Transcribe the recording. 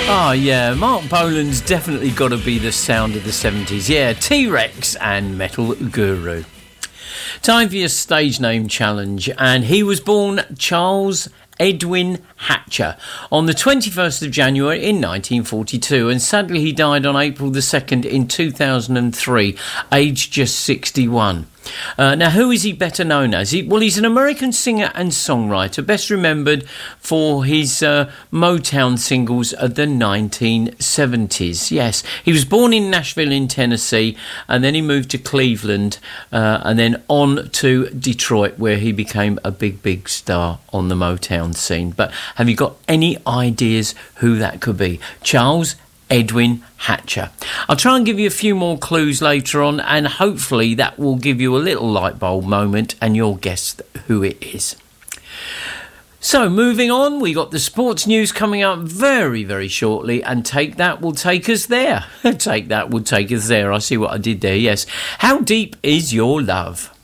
Oh, yeah, Mark Bolan's definitely got to be the sound of the 70s. Yeah, T-Rex and Metal Guru. Time for your stage name challenge. And he was born Charles Edwin Hatcher on the 21st of January in 1942, and sadly he died on April the 2nd in 2003, aged just 61. Now, who is he better known as? He's an American singer and songwriter, best remembered for his Motown singles of the 1970s. Yes, he was born in Nashville in Tennessee, and then he moved to Cleveland, and then on to Detroit, where he became a big star on the Motown scene. But have you got any ideas who that could be? Charles Edwin Hatcher. I'll try and give you a few more clues later on, and hopefully that will give you a little light bulb moment and you'll guess who it is. So moving on, we got the sports news coming up very shortly, and Take That will take us there. Take That will take us there. I see what I did there, yes. How deep is your love?